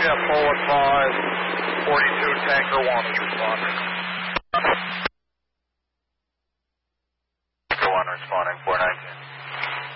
Yeah, Poland 5, 42 Tanker 1 is responding. Tanker 1 responding, 419.